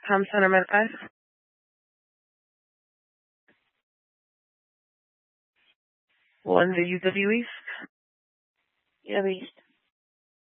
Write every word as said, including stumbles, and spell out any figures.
Tom Center Med-Advice. one to U W East. Yeah, East.